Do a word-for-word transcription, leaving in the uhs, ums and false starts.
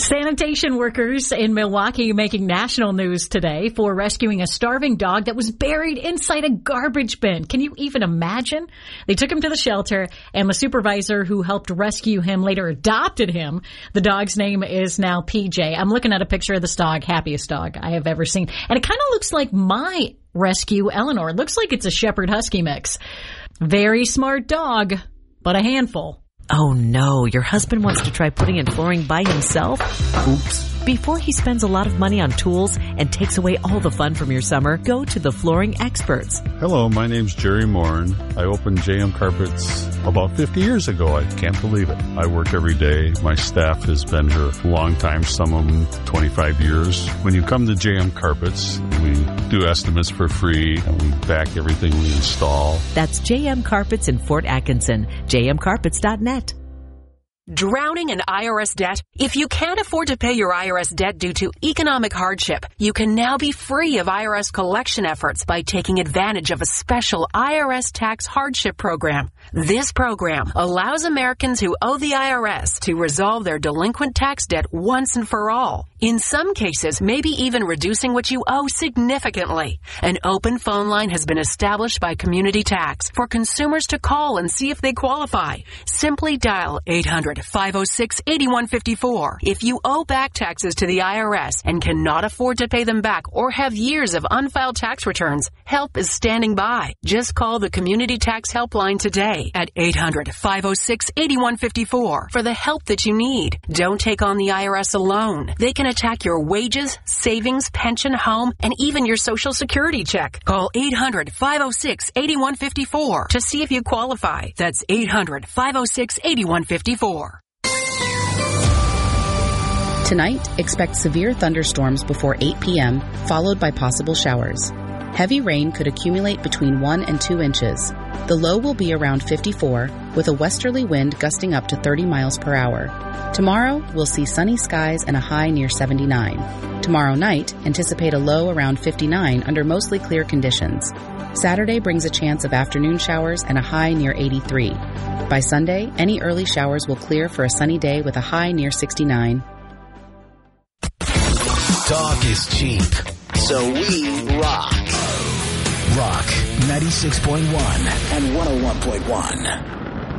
Sanitation workers in Milwaukee making national news today for rescuing a starving dog that was buried inside a garbage bin. Can you even imagine? They took him to the shelter, and the supervisor who helped rescue him later adopted him. The dog's name is now P J. I'm looking at a picture of this dog, happiest dog I have ever seen. And it kind of looks like my rescue, Eleanor. It looks like it's a Shepherd Husky mix. Very smart dog, but a handful. Oh no, your husband wants to try putting in flooring by himself? Oops. Before he spends a lot of money on tools and takes away all the fun from your summer, go to the flooring experts. Hello, my name's Jerry Morin. I opened J M Carpets about fifty years ago. I can't believe it. I work every day. My staff has been here a long time, some of them twenty-five years. When you come to J M Carpets, we do estimates for free and we back everything we install. That's J M Carpets in Fort Atkinson, j m carpets dot net. Drowning in I R S debt? If you can't afford to pay your I R S debt due to economic hardship, you can now be free of I R S collection efforts by taking advantage of a special I R S tax hardship program. This program allows Americans who owe the I R S to resolve their delinquent tax debt once and for all. In some cases, maybe even reducing what you owe significantly. An open phone line has been established by Community Tax for consumers to call and see if they qualify. Simply dial eight hundred, five oh six, eight one five four. If you owe back taxes to the I R S and cannot afford to pay them back or have years of unfiled tax returns, help is standing by. Just call the Community Tax Helpline today at eight hundred, five oh six, eight one five four for the help that you need. Don't take on the I R S alone. They can attack your wages, savings, pension, home, and even your Social Security check. Call eight hundred, five oh six, eight one five four to see if you qualify. That's eight hundred, five oh six, eight one five four. Tonight, expect severe thunderstorms before eight p.m., followed by possible showers. Heavy rain could accumulate between one and two inches. The low will be around fifty-four, with a westerly wind gusting up to thirty miles per hour. Tomorrow, we'll see sunny skies and a high near seventy-nine. Tomorrow night, anticipate a low around fifty-nine under mostly clear conditions. Saturday brings a chance of afternoon showers and a high near eighty-three. By Sunday, any early showers will clear for a sunny day with a high near sixty-nine. Talk is cheap, so we rock. Rock ninety-six point one and one oh one point one.